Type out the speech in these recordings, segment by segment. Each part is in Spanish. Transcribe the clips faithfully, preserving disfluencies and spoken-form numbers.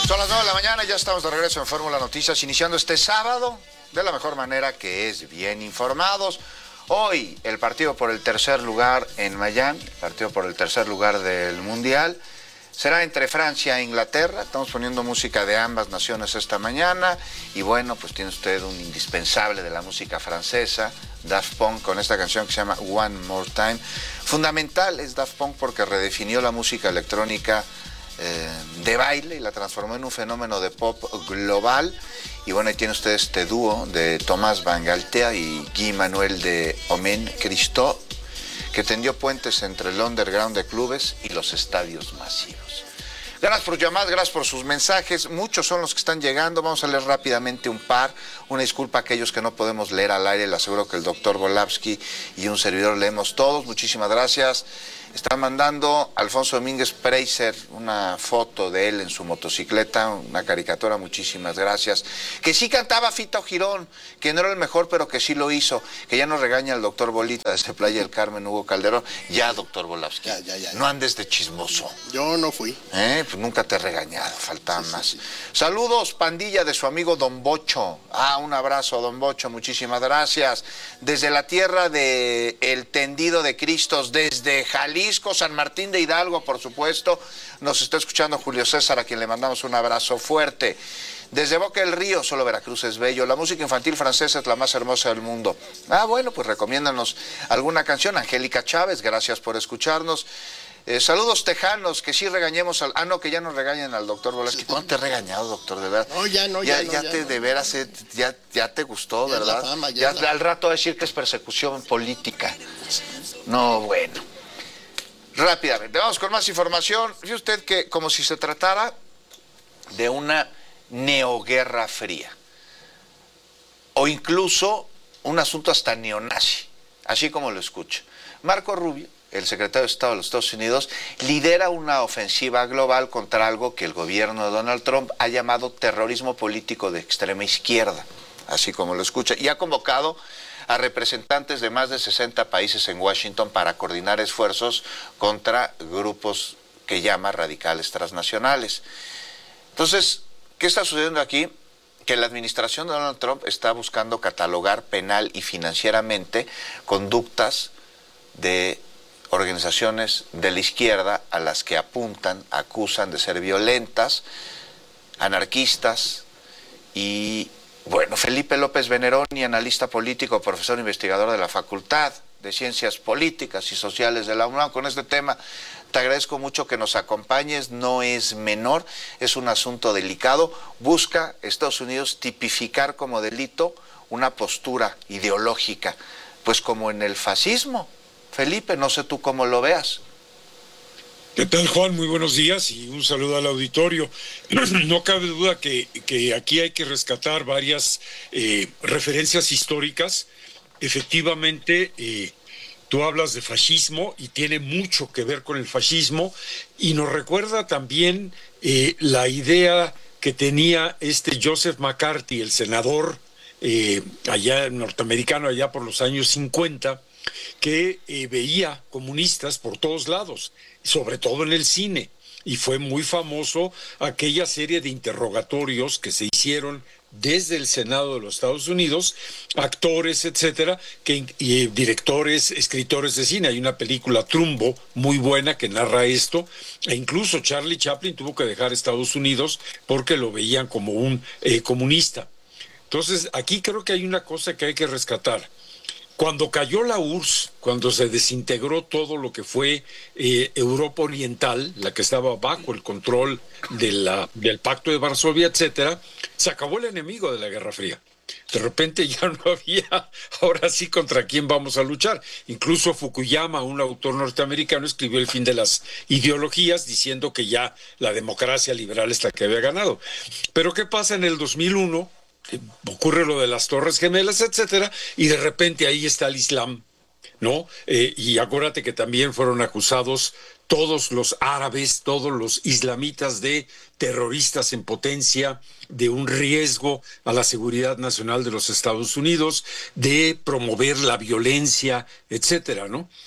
Son las nueve de la mañana, ya estamos de regreso en Fórmula Noticias, iniciando este sábado de la mejor manera, que es bien informados. Hoy el partido por el tercer lugar en Miami, el partido por el tercer lugar del Mundial, será entre Francia e Inglaterra. Estamos poniendo música de ambas naciones esta mañana. Y bueno, pues tiene usted un indispensable de la música francesa, Daft Punk, con esta canción que se llama One More Time. Fundamental es Daft Punk porque redefinió la música electrónica eh, de baile y la transformó en un fenómeno de pop global. Y bueno, ahí tiene usted este dúo de Thomas Van Galtea y Guy Manuel de Omen Christo, que tendió puentes entre el underground de clubes y los estadios masivos. Gracias por llamar, gracias por sus mensajes. Muchos son los que están llegando. Vamos a leer rápidamente un par. Una disculpa a aquellos que no podemos leer al aire. Le aseguro que el doctor Volavsky y un servidor leemos todos. Muchísimas gracias. Están mandando Alfonso Domínguez Preiser una foto de él en su motocicleta, una caricatura, muchísimas gracias. Que sí cantaba Fito Girón, que no era el mejor, pero que sí lo hizo. Que ya nos regaña el doctor Bolita desde Playa del Carmen, Hugo Calderón. Ya, doctor Volavsky, ya, ya, ya, no andes de chismoso. Yo no fui. ¿Eh? Pues nunca te he regañado, faltaba sí, más. sí, sí. Saludos, pandilla de su amigo Don Bocho. Ah, un abrazo, Don Bocho, muchísimas gracias. Desde la tierra de El Tendido de Cristos, desde Jalisco, San Martín de Hidalgo, por supuesto, nos está escuchando Julio César, a quien le mandamos un abrazo fuerte. Desde Boca del Río, solo Veracruz es bello, la música infantil francesa es la más hermosa del mundo. Ah, bueno, pues recomiéndanos alguna canción. Angélica Chávez, gracias por escucharnos. Eh, saludos tejanos, que sí regañemos al... Ah, no, que ya nos regañen al doctor Volavsky. ¿Cuándo te he regañado, doctor? De verdad. No, ya no, ya. Ya, Ya no, te, ya de no, veras, ya, eh, ya, ya te gustó, ya ¿verdad? la fama, ya ya la... al rato va a decir que es persecución política. No, bueno. Rápidamente, vamos con más información. Fíjese usted que como si se tratara de una neoguerra fría, o incluso un asunto hasta neonazi, así como lo escucha. Marco Rubio, el secretario de Estado de los Estados Unidos, lidera una ofensiva global contra algo que el gobierno de Donald Trump ha llamado terrorismo político de extrema izquierda, así como lo escucha, y ha convocado a representantes de más de sesenta países en Washington para coordinar esfuerzos contra grupos que llama radicales transnacionales. Entonces, ¿qué está sucediendo aquí? Que la administración de Donald Trump está buscando catalogar penal y financieramente conductas de organizaciones de la izquierda a las que apuntan, acusan de ser violentas, anarquistas. Y bueno, Felipe López Veneroni, analista político, profesor investigador de la Facultad de Ciencias Políticas y Sociales de la UNAM, con este tema te agradezco mucho que nos acompañes. No es menor, es un asunto delicado. Busca Estados Unidos tipificar como delito una postura ideológica, pues como en el fascismo. Felipe, no sé tú cómo lo veas. ¿Qué tal, Juan? Muy buenos días y un saludo al auditorio. No cabe duda que, que aquí hay que rescatar varias eh, referencias históricas. Efectivamente, eh, tú hablas de fascismo y tiene mucho que ver con el fascismo, y nos recuerda también eh, la idea que tenía este Joseph McCarthy, el senador eh, allá norteamericano, allá por los años cincuenta, que eh, veía comunistas por todos lados, sobre todo en el cine, y fue muy famoso aquella serie de interrogatorios que se hicieron desde el Senado de los Estados Unidos, actores, etcétera, que, y directores, escritores de cine. Hay una película, Trumbo, muy buena, que narra esto, e incluso Charlie Chaplin tuvo que dejar Estados Unidos porque lo veían como un eh, comunista. Entonces, aquí creo que hay una cosa que hay que rescatar. Cuando cayó la U R S S, cuando se desintegró todo lo que fue eh, Europa Oriental, la que estaba bajo el control de la, del Pacto de Varsovia, etcétera, se acabó el enemigo de la Guerra Fría. De repente ya no había, ahora sí, contra quién vamos a luchar. Incluso Fukuyama, un autor norteamericano, escribió El fin de las ideologías, diciendo que ya la democracia liberal es la que había ganado. Pero ¿qué pasa en el dos mil uno? Ocurre lo de las Torres Gemelas, etcétera, y de repente ahí está el Islam, ¿no? Eh, y acuérdate que también fueron acusados todos los árabes, todos los islamitas de terroristas en potencia, de un riesgo a la seguridad nacional de los Estados Unidos, de promover la violencia, etcétera, ¿no?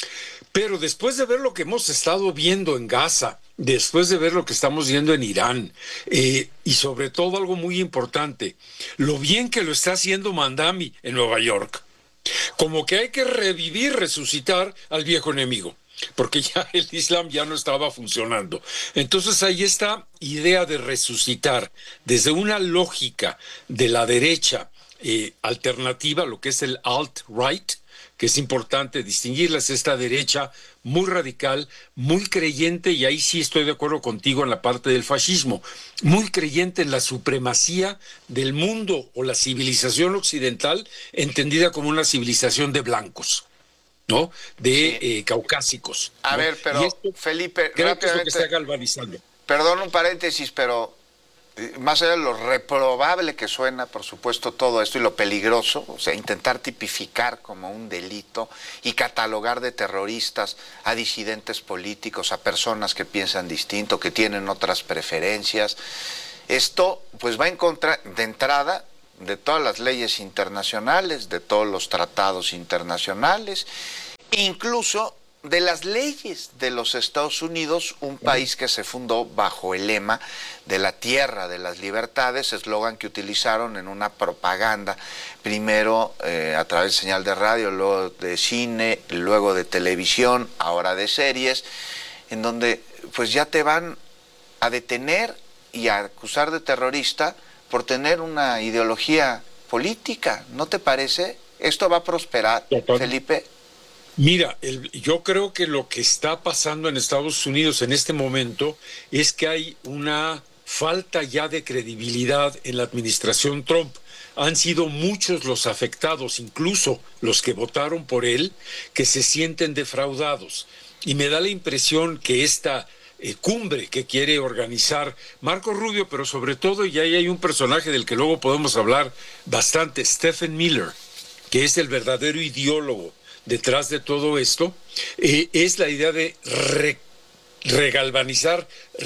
Pero después de ver lo que hemos estado viendo en Gaza, después de ver lo que estamos viendo en Irán, eh, y sobre todo algo muy importante, lo bien que lo está haciendo Mandami en Nueva York, como que hay que revivir, resucitar al viejo enemigo, porque ya el Islam ya no estaba funcionando. Entonces hay esta idea de resucitar desde una lógica de la derecha eh, alternativa, lo que es el alt-right, que es importante distinguirlas, esta derecha muy radical, muy creyente, y ahí sí estoy de acuerdo contigo en la parte del fascismo, muy creyente en la supremacía del mundo o la civilización occidental, entendida como una civilización de blancos, ¿no? De Sí. eh, caucásicos. A ¿no? ver, pero Y esto Felipe, creo que es lo que rápidamente, está galvanizando. perdón un paréntesis, pero eh, más allá de lo reprobable que suena, por supuesto, todo esto y lo peligroso, o sea, intentar tipificar como un delito y catalogar de terroristas a disidentes políticos, a personas que piensan distinto, que tienen otras preferencias, esto pues va en contra, de entrada, de todas las leyes internacionales, de todos los tratados internacionales, incluso de las leyes de los Estados Unidos, un país que se fundó bajo el lema de la tierra de las libertades, eslogan que utilizaron en una propaganda, primero eh, a través de señal de radio, luego de cine, luego de televisión, ahora de series, en donde pues ya te van a detener y a acusar de terrorista por tener una ideología política, ¿no te parece? ¿Esto va a prosperar, Felipe? Mira, el, yo creo que lo que está pasando en Estados Unidos en este momento es que hay una falta ya de credibilidad en la administración Trump. Han sido muchos los afectados, incluso los que votaron por él, que se sienten defraudados. Y me da la impresión que esta eh, cumbre que quiere organizar Marco Rubio, pero sobre todo, y ahí hay un personaje del que luego podemos hablar bastante, Stephen Miller, que es el verdadero ideólogo detrás de todo esto, eh, es la idea de re, regalvanizar,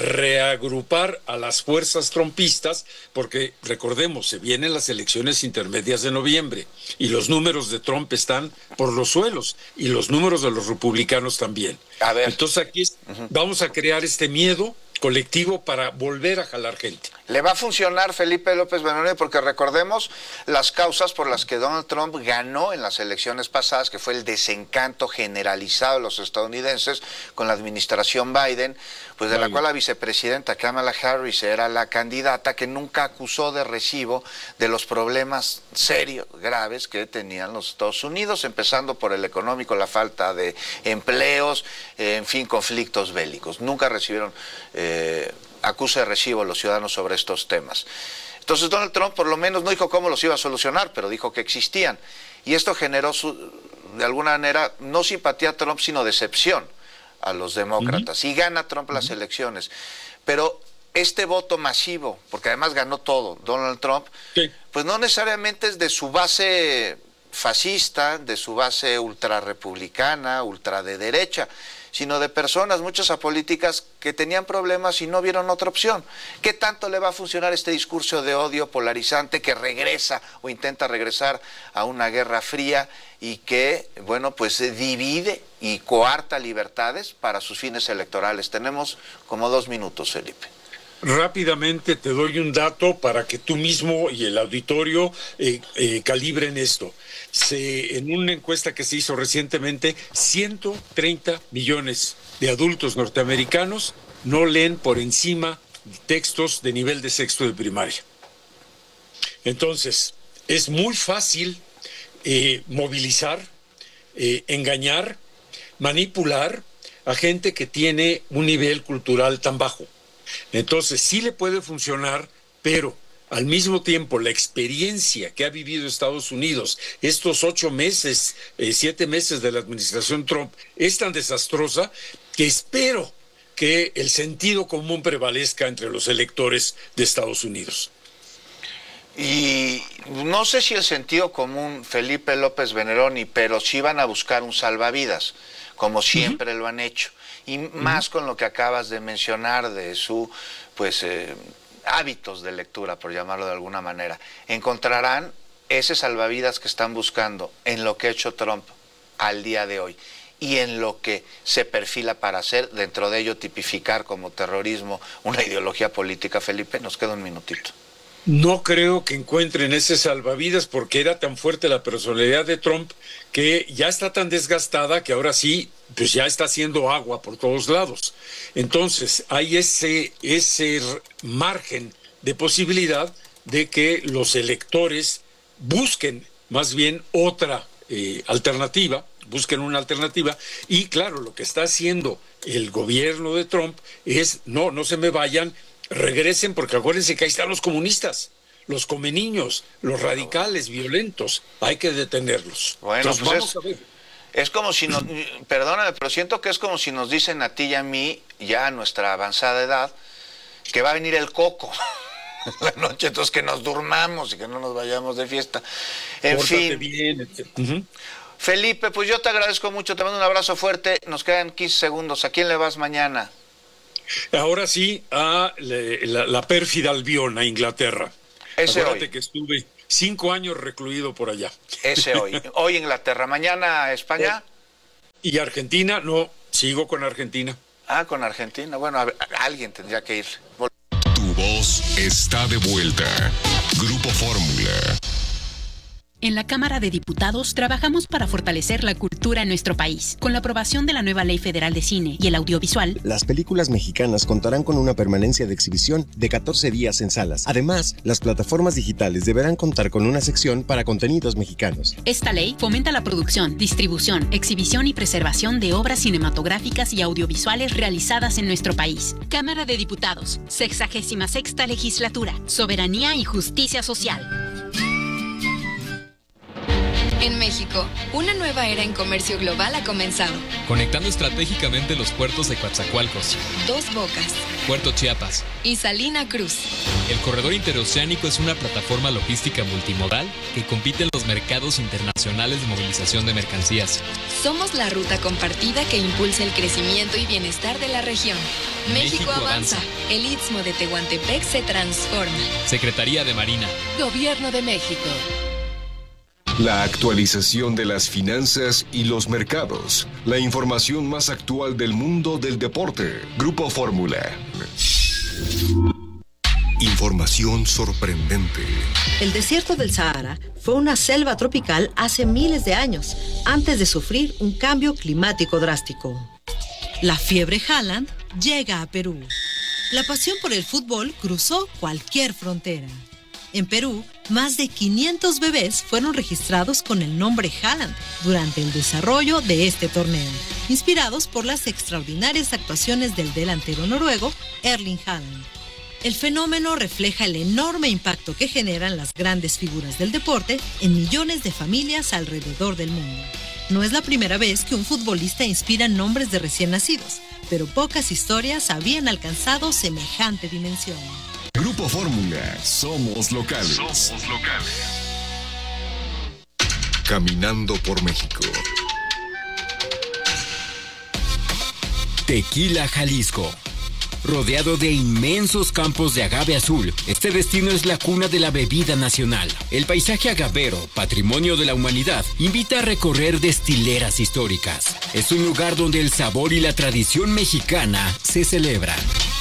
reagrupar a las fuerzas trumpistas, porque recordemos, se vienen las elecciones intermedias de noviembre y los números de Trump están por los suelos y los números de los republicanos también. A ver. Entonces aquí es, uh-huh. vamos a crear este miedo colectivo para volver a jalar gente. Le va a funcionar Felipe López Benoni, porque recordemos las causas por las que Donald Trump ganó en las elecciones pasadas, que fue el desencanto generalizado de los estadounidenses con la administración Biden, pues de vale. la cual la vicepresidenta Kamala Harris era la candidata que nunca acusó de recibo de los problemas serios, graves que tenían los Estados Unidos, empezando por el económico, la falta de empleos, eh, en fin, conflictos bélicos. Nunca recibieron eh, acuse de recibo a los ciudadanos sobre estos temas. Entonces Donald Trump por lo menos no dijo cómo los iba a solucionar, pero dijo que existían. Y esto generó su, de alguna manera no simpatía a Trump, sino decepción a los demócratas. Uh-huh. Y gana Trump las uh-huh. elecciones. Pero este voto masivo, porque además ganó todo Donald Trump, sí. pues no necesariamente es de su base fascista, de su base ultrarrepublicana, ultra de derecha, sino de personas, muchas apolíticas, que tenían problemas y no vieron otra opción. ¿Qué tanto le va a funcionar este discurso de odio polarizante que regresa o intenta regresar a una guerra fría y que, bueno, pues divide y coarta libertades para sus fines electorales? Tenemos como dos minutos, Felipe. Rápidamente te doy un dato para que tú mismo y el auditorio eh, eh, calibren esto. Se, en una encuesta que se hizo recientemente, ciento treinta millones de adultos norteamericanos no leen por encima textos de nivel de sexto de primaria. Entonces, es muy fácil eh, movilizar, eh, engañar, manipular a gente que tiene un nivel cultural tan bajo. Entonces sí le puede funcionar, pero al mismo tiempo la experiencia que ha vivido Estados Unidos estos ocho meses, eh, siete meses de la administración Trump es tan desastrosa que espero que el sentido común prevalezca entre los electores de Estados Unidos. Y no sé si el sentido común, Felipe López Benoni, pero sí van a buscar un salvavidas, como siempre uh-huh. lo han hecho. Y más uh-huh. con lo que acabas de mencionar de su, pues, eh, hábitos de lectura, por llamarlo de alguna manera. Encontrarán ese salvavidas que están buscando en lo que ha hecho Trump al día de hoy. y en lo que se perfila para hacer, dentro de ello tipificar como terrorismo una ideología política. Felipe, nos queda un minutito. No creo que encuentren ese salvavidas porque era tan fuerte la personalidad de Trump que ya está tan desgastada que ahora sí, pues ya está haciendo agua por todos lados. Entonces hay ese, ese margen de posibilidad de que los electores busquen más bien otra eh, alternativa, busquen una alternativa, y claro, lo que está haciendo el gobierno de Trump es, no, no se me vayan, regresen, porque acuérdense que ahí están los comunistas, los comeniños, los radicales, violentos, hay que detenerlos. Bueno, Entonces, pues vamos es, a ver. es como si nos, perdóname, pero siento que es como si nos dicen a ti y a mí, ya a nuestra avanzada edad, que va a venir el coco la noche, entonces que nos durmamos y que no nos vayamos de fiesta. En Pórtate fin. bien. Uh-huh. Felipe, pues yo te agradezco mucho, te mando un abrazo fuerte, nos quedan quince segundos. ¿A quién le vas mañana? Ahora sí, a la, la pérfida Albión, a Inglaterra. Ese Acuérdate hoy. que estuve cinco años recluido por allá. Ese hoy. Hoy Inglaterra, mañana España. Y Argentina, no, sigo con Argentina. Ah, con Argentina. Bueno, a ver, alguien tendría que ir. Vol- Tu voz está de vuelta. Grupo Fórmula. En la Cámara de Diputados trabajamos para fortalecer la cultura en nuestro país. Con la aprobación de la nueva Ley Federal de Cine y el Audiovisual, las películas mexicanas contarán con una permanencia de exhibición de catorce días en salas. Además, las plataformas digitales deberán contar con una sección para contenidos mexicanos. Esta ley fomenta la producción, distribución, exhibición y preservación de obras cinematográficas y audiovisuales realizadas en nuestro país. Cámara de Diputados, sexagésima sexta legislatura, soberanía y justicia social. En México, una nueva era en comercio global ha comenzado. Conectando estratégicamente los puertos de Coatzacoalcos, Dos Bocas Puerto Chiapas y Salina Cruz. El corredor interoceánico es una plataforma logística multimodal que compite en los mercados internacionales de movilización de mercancías. Somos la ruta compartida que impulsa el crecimiento y bienestar de la región. México, México avanza. avanza. El Istmo de Tehuantepec se transforma. Secretaría de Marina. Gobierno de México. La actualización de las finanzas y los mercados. La información más actual del mundo del deporte. Grupo Fórmula. Información sorprendente. El desierto del Sahara fue una selva tropical hace miles de años, antes de sufrir un cambio climático drástico. La fiebre Haaland llega a Perú. La pasión por el fútbol cruzó cualquier frontera. En Perú, más de quinientos bebés fueron registrados con el nombre Haaland durante el desarrollo de este torneo, inspirados por las extraordinarias actuaciones del delantero noruego Erling Haaland. El fenómeno refleja el enorme impacto que generan las grandes figuras del deporte en millones de familias alrededor del mundo. No es la primera vez que un futbolista inspira nombres de recién nacidos, pero pocas historias habían alcanzado semejante dimensión. Grupo Fórmula. Somos locales. Somos locales. Caminando por México. Tequila, Jalisco. Rodeado de inmensos campos de agave azul, este destino es la cuna de la bebida nacional. El paisaje agavero, patrimonio de la humanidad, invita a recorrer destileras históricas. Es un lugar donde el sabor y la tradición mexicana se celebran.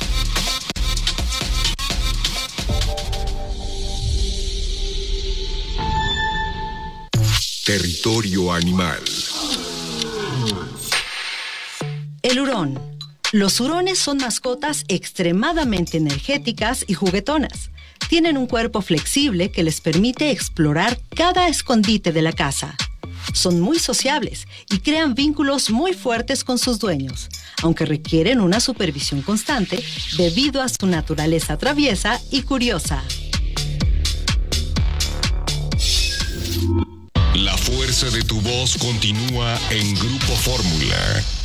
Territorio animal. El hurón. Los hurones son mascotas extremadamente energéticas y juguetonas. Tienen un cuerpo flexible que les permite explorar cada escondite de la casa. Son muy sociables y crean vínculos muy fuertes con sus dueños, aunque requieren una supervisión constante debido a su naturaleza traviesa y curiosa. La fuerza de tu voz continúa en Grupo Fórmula.